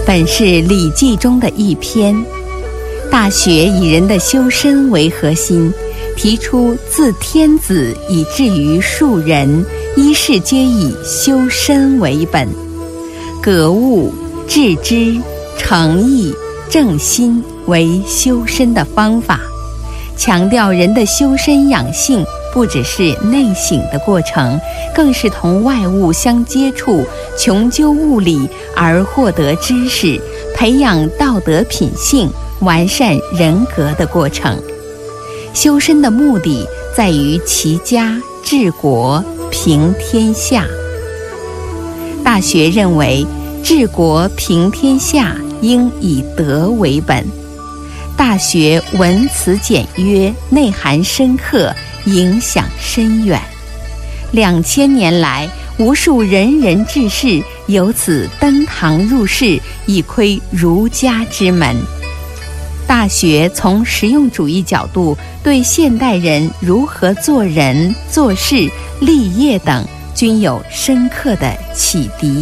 本是《礼记》中的一篇。《大学》以人的修身为核心，提出自天子以至于庶人，一事皆以修身为本，格物、致知、诚意、正心为修身的方法，强调人的修身养性不只是内省的过程，更是同外物相接触，穷究物理而获得知识，培养道德品性，完善人格的过程。修身的目的在于齐家、治国、平天下。大学认为，治国平天下应以德为本。大学文辞简约，内涵深刻，影响深远。2000年来，无数仁人志士由此登堂入室，以窥儒家之门。大学从实用主义角度对现代人如何做人、做事、立业等均有深刻的启迪。